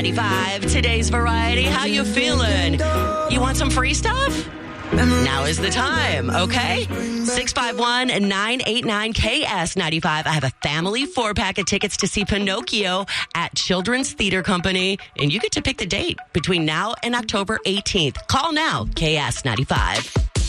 95, today's variety. How you feeling? You want some free stuff? Now is the time, okay? 651-989-KS95. I have a family 4-pack of tickets to see Pinocchio at Children's Theater Company, and you get to pick the date between now and October 18th. Call now, KS95.